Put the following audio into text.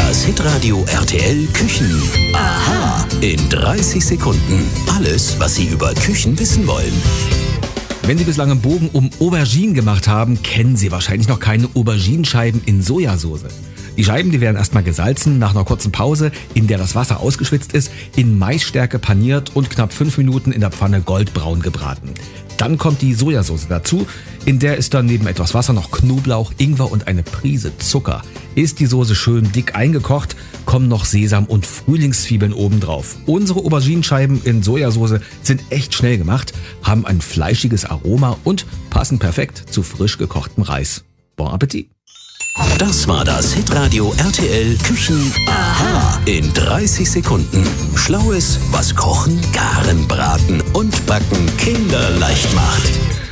Das Hitradio RTL Küchen. Aha. In 30 Sekunden. Alles, was Sie über Küchen wissen wollen. Wenn Sie bislang einen Bogen um Auberginen gemacht haben, kennen Sie wahrscheinlich noch keine Auberginenscheiben in Sojasauce. Die Scheiben, die werden erstmal gesalzen, nach einer kurzen Pause, in der das Wasser ausgeschwitzt ist, in Maisstärke paniert und knapp 5 Minuten in der Pfanne goldbraun gebraten. Dann kommt die Sojasauce dazu, in der ist dann neben etwas Wasser noch Knoblauch, Ingwer und eine Prise Zucker. Ist die Soße schön dick eingekocht, kommen noch Sesam und Frühlingszwiebeln obendrauf. Unsere Auberginenscheiben in Sojasauce sind echt schnell gemacht, haben ein fleischiges Aroma und passen perfekt zu frisch gekochtem Reis. Bon Appetit! Das war das Hitradio RTL Küchen. Aha. In 30 Sekunden. Schlaues, was Kochen, Garen, Braten und Backen kinderleicht macht.